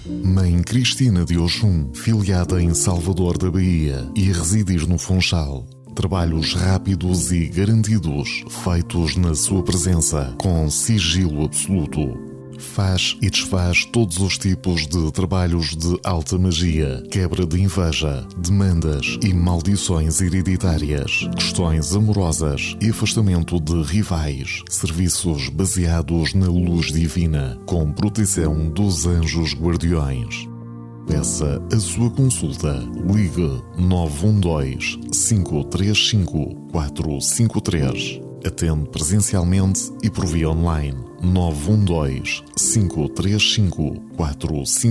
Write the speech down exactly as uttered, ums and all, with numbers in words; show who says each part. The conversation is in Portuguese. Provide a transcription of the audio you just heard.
Speaker 1: Mãe Cristina de Oxum, filiada em Salvador da Bahia e residir no Funchal. Trabalhos rápidos e garantidos, feitos na sua presença, com sigilo absoluto. Faz e desfaz todos os tipos de trabalhos de alta magia, quebra de inveja, demandas e maldições hereditárias, questões amorosas e afastamento de rivais, serviços baseados na luz divina, com proteção dos anjos guardiões. Peça a sua consulta. Ligue nove um dois, cinco três cinco, quatro cinco três. Atende presencialmente e por via online. nove um dois, cinco três cinco, quatro cinco três.